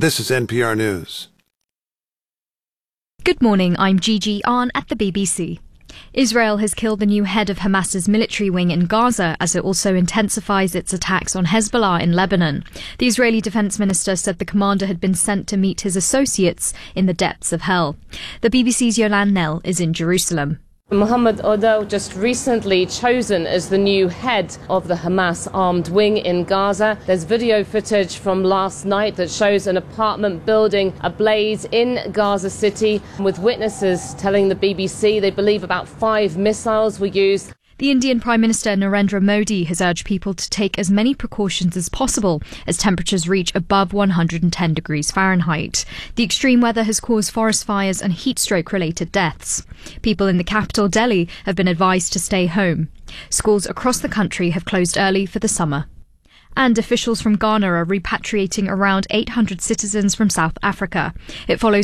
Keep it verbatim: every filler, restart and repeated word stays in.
This is N P R News. Good morning, I'm Gigi Ahn at the B B C. Israel has killed the new head of Hamas's military wing in Gaza as it also intensifies its attacks on Hezbollah in Lebanon. The Israeli defense minister said the commander had been sent to meet his associates in the depths of hell. The B B C's Yolande Knell is in Jerusalem. Mohammed Odeh just recently chosen as the new head of the Hamas armed wing in Gaza. There's video footage from last night that shows an apartment building ablaze in Gaza City, with witnesses telling the B B C they believe about five missiles were used. The Indian Prime Minister Narendra Modi has urged people to take as many precautions as possible as temperatures reach above one hundred ten degrees Fahrenheit. The extreme weather has caused forest fires and heat stroke related deaths. People in the capital, Delhi, have been advised to stay home. Schools across the country have closed early for the summer. And officials from Ghana are repatriating around eight hundred citizens from South Africa. It follows